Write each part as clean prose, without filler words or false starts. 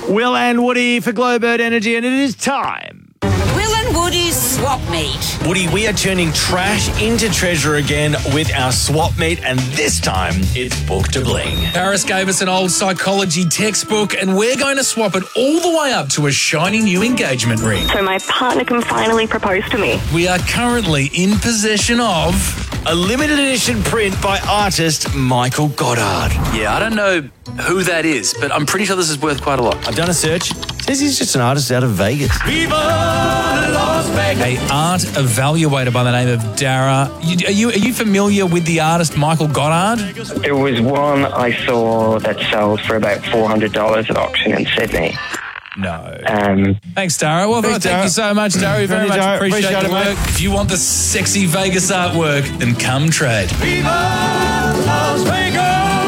Will and Woody for Glowbird Energy, and it is time. Will and Woody's Swap Meet. Woody, we are turning trash into treasure again with our swap meet, and this time it's Book to Bling. Paris gave us an old psychology textbook, and we're going to swap it all the way up to a shiny new engagement ring. So my partner can finally propose to me. We are currently in possession of A limited edition print by artist Michael Goddard. Yeah, I don't know who that is, but I'm pretty sure this is worth quite a lot. I've done a search. It says he's just an artist out of Vegas. Viva Las Vegas! a art evaluator by the name of Dara. Are you familiar with the artist Michael Goddard? It was one I saw that sold for about $400 at auction in Sydney. No. Thanks, Dara. Well, Thanks, thank Dara. you so much, Dara. We very much Dara. appreciate Appreciate your it, work. mate. If you want the sexy Vegas artwork, then come trade. Viva Las Vegas!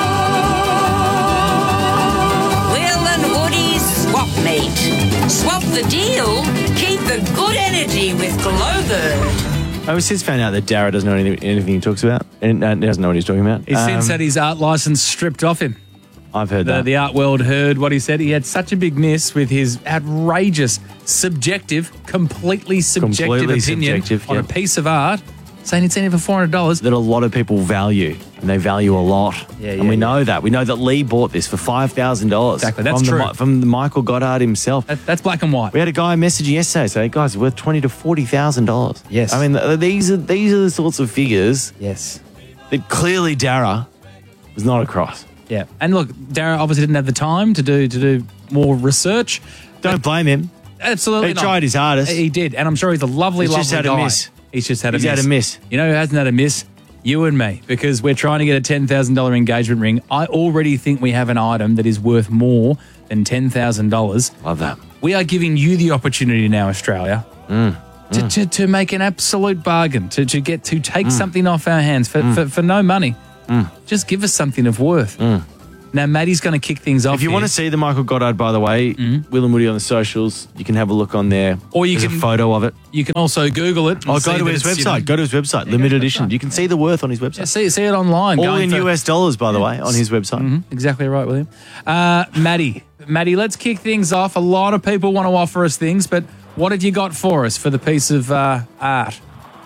Will and Woody's Swap Meet. Swap the deal, keep the good energy with Glowbird. I've since found out that Dara doesn't know anything he talks about, and doesn't know what he's talking about. He's since had his art license stripped off him. I've heard that. The art world heard what he said. He had such a big miss with his outrageous, completely subjective opinion on a piece of art, saying he'd seen it for $400. That a lot of people value, and they value a lot. And we know that. We know that Lee bought this for $5,000. Exactly, that's true. From the Michael Goddard himself. That's black and white. We had a guy messaging yesterday saying, guys, it's worth $20,000 to $40,000. Yes. I mean, these are the sorts of figures Yes. that clearly Dara was not across. Yeah. And look, Dara obviously didn't have the time to do more research. Don't blame him. Absolutely He not. tried his hardest. He did. And I'm sure he's a lovely, He's lovely just had guy. a miss. He's just had a He's miss. had a miss. You know who hasn't had a miss? You and me, because we're trying to get a $10,000 engagement ring. I already think we have an item that is worth more than $10,000. Love that. We are giving you the opportunity now, Australia, to make an absolute bargain, to take something off our hands for no money. Just give us something of worth. Now, Maddie's going to kick things off. If you here. want to see the Michael Goddard, by the way, Will and Woody on the socials, you can have a look on there. Or you There's can- a photo of it. You can also Google it. Or go to his website. Go to his website. Limited edition. You can see the worth on his website. Yeah, see it online. All going in for- US dollars, by the way, on his website. Exactly right, William. Maddie, let's kick things off. A lot of people want to offer us things, but what have you got for us for the piece of art?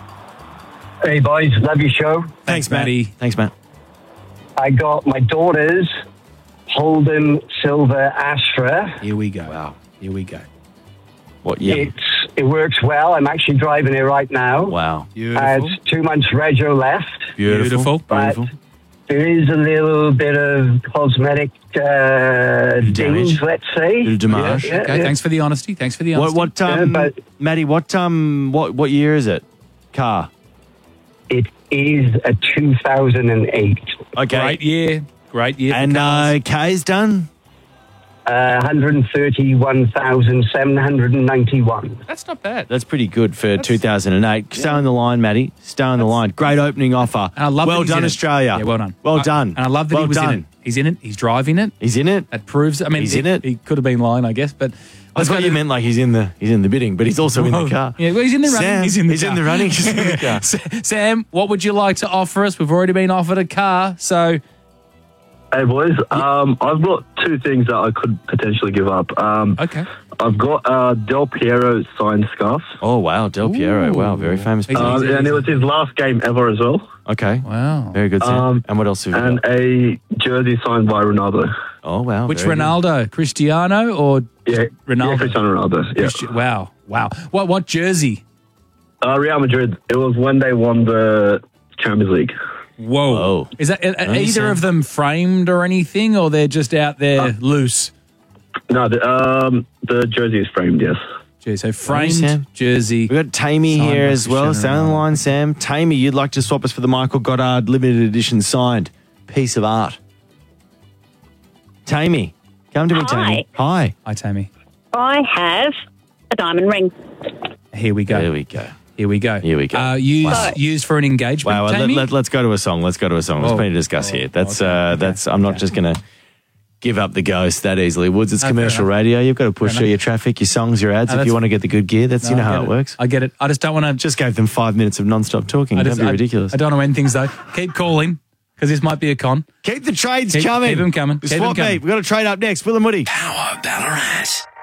Hey, boys. Love your show. Thanks, Matty. Thanks, Matt. I got my daughter's Holden Silver Astra. Here we go. Wow. Here we go. What year? It works well. I'm actually driving it right now. Wow. It's 2 months rego left. Beautiful. But there is a little bit of cosmetic dings, let's say. Little damage. Yeah, Okay, thanks for the honesty. Maddie, what year is it? Car. It is a 2008. Okay. Great year. And K's done? 131,791. That's not bad. That's pretty good for 2008. Stay on the line, Maddie. Stay on the line. Great opening offer. And I love well that he's done, in it. Australia. Yeah, well done. Well done. And I love that well he was done. in it. He's in it. He's driving it. He's in it. That proves. I mean, He's in it. He could have been lying, I guess, but That's what you meant, like he's in the bidding, but he's also in the car. Yeah, well, he's in the running. Sam, he's in the running. He's in the car. Sam, what would you like to offer us? We've already been offered a car, so Hey boys, I've got two things that I could potentially give up. okay. I've got Del Piero signed scarf. Oh wow, Del Piero. Wow, very famous. And it was his last game ever as well. Okay. Wow. Very good, Sam. And what else have you And got? a jersey signed by Ronaldo. Oh wow. Which very good. Ronaldo? Cristiano or Yeah, Ronaldo? Yeah, Cristiano Ronaldo. Yeah. Wow. What jersey? Real Madrid. It was when they won the Champions League. Whoa. Is that are either of them framed or anything, or they're just out there loose? No, the jersey is framed, yes. So framed Sam. jersey. We've got Tammy Signed here by as well. Cristiano Stay on the line, Sam. Tammy, you'd like to swap us for the Michael Goddard limited edition signed piece of art. Tammy, come to me, Tammy. Hi. Hi, Tammy. I have a diamond ring. Here we go. Here we go. Here we go. Here we go. Used for an engagement. Wow, Tammy? let's go to a song. Let's go to a song. There's plenty to discuss here. That's I'm not just going to give up the ghost that easily. Woods, it's commercial radio. You've got to push through your traffic, your songs, your ads if you want to get the good gear. That's you know how it works. I get it. I just don't want to. Just gave them 5 minutes of non-stop talking. Don't be ridiculous. I don't want to end things though. Keep calling. because this might be a con. Keep the trades coming. Keep them coming. Swap meet. We've got a trade up next. Will and Woody. Power Ballarat.